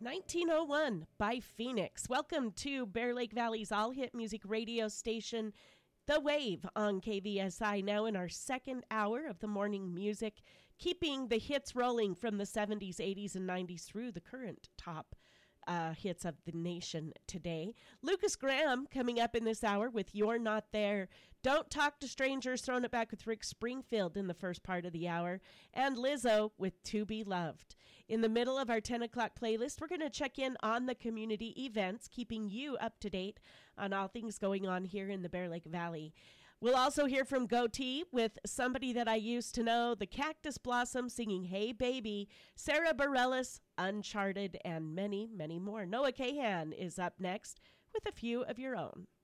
1901 by Phoenix. Welcome to Bear Lake Valley's all-hit music radio station, The Wave on KVSI, now in our second hour of the morning music, keeping the hits rolling from the 70s, 80s, and 90s through the current top hits of the nation today. Lucas Graham coming up in this hour with You're Not There. Don't Talk to Strangers, throwing it back with Rick Springfield in the first part of the hour. And Lizzo with To Be Loved. In the middle of our 10 o'clock playlist, we're going to check in on the community events, keeping you up to date on all things going on here in the Bear Lake Valley. We'll also hear from Goatee with Somebody That I Used to Know, the Cactus Blossom singing Hey Baby, Sarah Bareilles, Uncharted, and many, many more. Noah Kahan is up next with a few of your own.